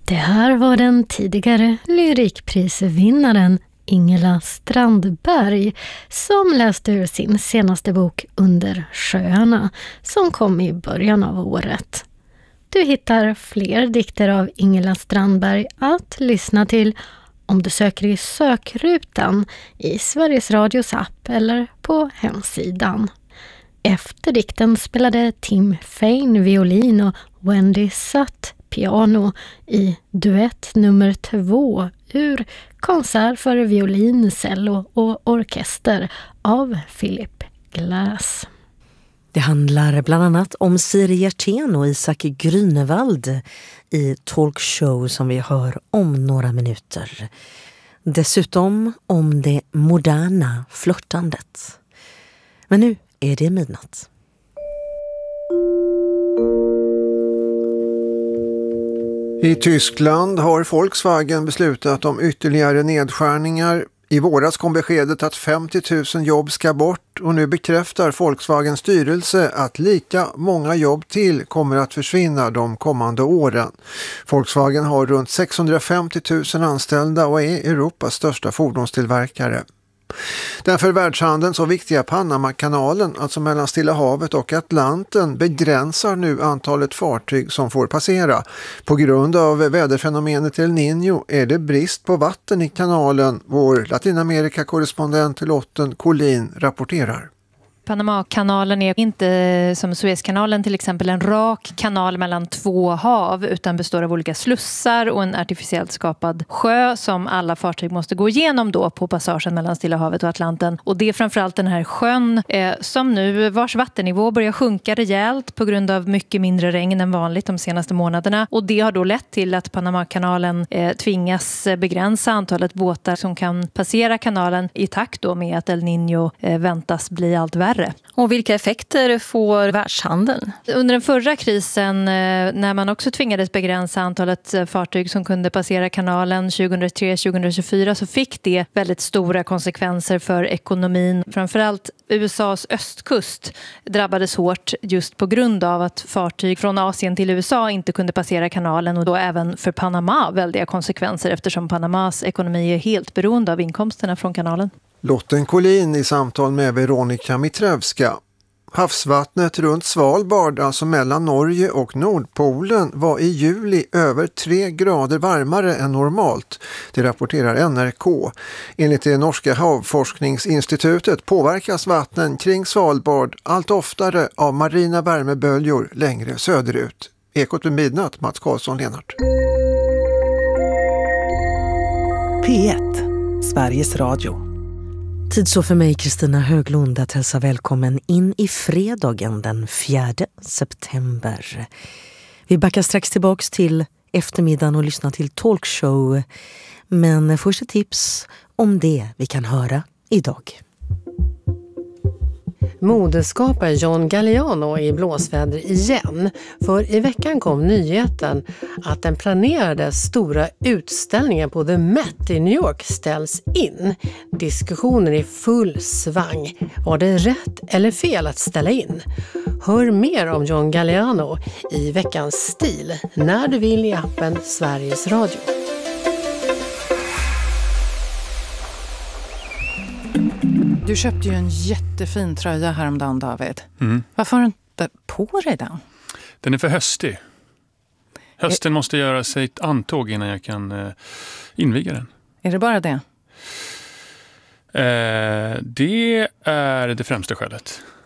Det här var den tidigare lyrikprisvinnaren Ingela Strandberg som läste ur sin senaste bok Under sjöarna som kom i början av året. Du hittar fler dikter av Ingela Strandberg att lyssna till om du söker i sökrutan i Sveriges Radios app eller på hemsidan. Efter dikten spelade Tim Fain violin och Wendy Sutt piano i duett nummer 2 ur Konsert för violin, cello och orkester av Philip Glass. Det handlar bland annat om Siri Hjertén och Isak Grünewald i talkshow som vi hör om några minuter. Dessutom om det moderna flörtandet. Men nu är det midnatt. I Tyskland har Volkswagen beslutat om ytterligare nedskärningar. I våras kom beskedet att 50 000 jobb ska bort och nu bekräftar Volkswagens styrelse att lika många jobb till kommer att försvinna de kommande åren. Volkswagen har runt 650 000 anställda och är Europas största fordonstillverkare. Den för världshandeln så viktiga Panamakanalen, alltså mellan Stilla havet och Atlanten, begränsar nu antalet fartyg som får passera. På grund av väderfenomenet El Niño är det brist på vatten i kanalen, vår Latinamerika-korrespondent Lotten Collin rapporterar. Panamakanalen är inte som Suezkanalen till exempel en rak kanal mellan två hav utan består av olika slussar och en artificiellt skapad sjö som alla fartyg måste gå igenom då på passagen mellan Stilla havet och Atlanten. Och det är framförallt den här sjön som nu vars vattennivå börjar sjunka rejält på grund av mycket mindre regn än vanligt de senaste månaderna. Och det har då lett till att Panamakanalen tvingas begränsa antalet båtar som kan passera kanalen i takt då med att El Niño väntas bli allt värre. Och vilka effekter får världshandeln? Under den förra krisen när man också tvingades begränsa antalet fartyg som kunde passera kanalen 2003-2024 så fick det väldigt stora konsekvenser för ekonomin. Framförallt USAs östkust drabbades hårt just på grund av att fartyg från Asien till USA inte kunde passera kanalen och då även för Panama väldiga konsekvenser eftersom Panamas ekonomi är helt beroende av inkomsterna från kanalen. Lotten Collin i samtal med Veronika Mitrevska. Havsvattnet runt Svalbard, alltså mellan Norge och Nordpolen, var i juli över 3 grader varmare än normalt. Det rapporterar NRK. Enligt det norska havforskningsinstitutet påverkas vattnen kring Svalbard allt oftare av marina värmeböljor längre söderut. Ekot vid midnatt, Mats Karlsson-Lenart. P1, Sveriges Radio. Tid så för mig, Kristina Höglund, att hälsa välkommen in i fredagen den 4 september. Vi backar strax tillbaks till eftermiddagen och lyssnar till talkshow. Men först ett tips om det vi kan höra idag. Modeskapare John Galliano är i blåsväder igen. För i veckan kom nyheten att den planerade stora utställningen på The Met i New York ställs in. Diskussionen är full svang. Var det rätt eller fel att ställa in? Hör mer om John Galliano i veckans stil när du vill i appen Sveriges Radio. Du köpte ju en jättefin tröja häromdagen, David. Varför har du inte på dig den? Den är för höstig. Hösten måste göra sig ett antåg innan jag kan inviga den. Är det bara det? Det är det främsta skälet.